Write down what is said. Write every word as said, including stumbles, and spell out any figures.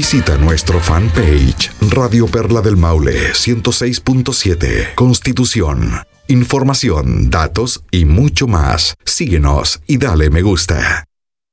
Visita nuestro fanpage Radio Perla del Maule ciento seis punto siete. Constitución. Información, datos y mucho más. Síguenos y dale me gusta.